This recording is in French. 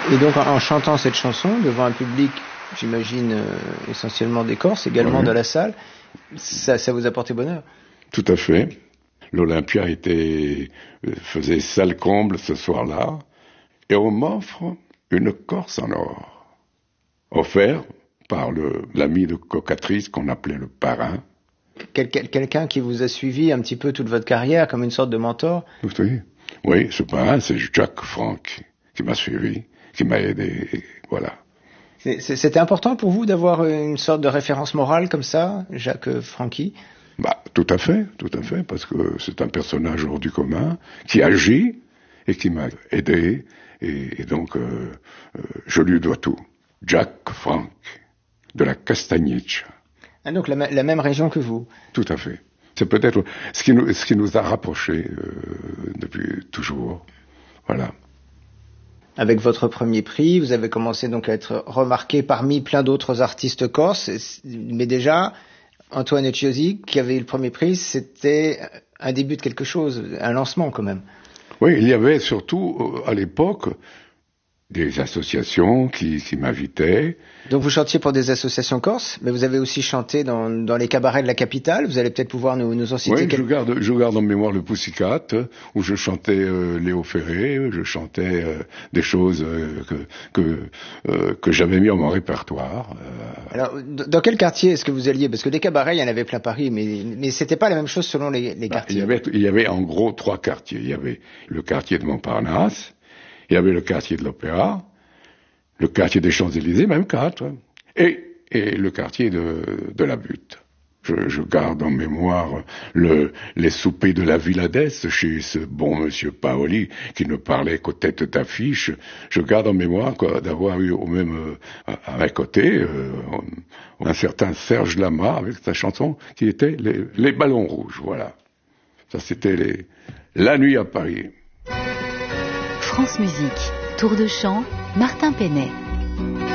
Et donc en chantant cette chanson devant un public, j'imagine essentiellement des Corses, également dans la salle, ça vous a porté bonheur? Tout à fait. L'Olympia faisait salle comble ce soir-là, et on m'offre une Corse en or, offert par l'ami de Cocatrice qu'on appelait le parrain. Quelqu'un qui vous a suivi un petit peu toute votre carrière, comme une sorte de mentor? Oui, ce parrain, c'est Jacques Franck, qui m'a suivi, qui m'a aidé, voilà. C'était important pour vous d'avoir une sorte de référence morale comme ça, Jacques Francky? Tout à fait, parce que c'est un personnage hors du commun, qui agit et qui m'a aidé, et donc je lui dois tout. Jacques Franck, de la Castagniccia. Ah, donc la même région que vous? Tout à fait. C'est peut-être ce qui nous a rapprochés depuis toujours. Voilà. Avec votre premier prix, vous avez commencé donc à être remarqué parmi plein d'autres artistes corses, mais déjà, Antoine Chiosi, qui avait eu le premier prix, c'était un début de quelque chose, un lancement quand même. Oui, il y avait surtout à l'époque des associations qui m'invitaient. Donc vous chantiez pour des associations corses, mais vous avez aussi chanté dans les cabarets de la capitale. Vous allez peut-être pouvoir nous en citer quelques. Oui, je garde en mémoire le Pussycat, où je chantais Léo Ferré, je chantais des choses que j'avais mis en mon répertoire. Alors, dans quel quartier est-ce que vous alliez? Parce que des cabarets, il y en avait plein Paris, mais c'était pas la même chose selon les quartiers. Il y avait en gros 3 quartiers. Il y avait le quartier de Montparnasse, il y avait le quartier de l'Opéra, le quartier des Champs-Élysées, même 4, et le quartier de la Butte. Je garde en mémoire les soupers de la Villadès chez ce bon monsieur Paoli qui ne parlait qu'aux têtes d'affiche. Je garde en mémoire d'avoir eu au même à mes côtés un certain Serge Lama avec sa chanson qui était les ballons rouges. Voilà. Ça c'était la nuit à Paris. France Musique, Tour de chant, Martin Penet.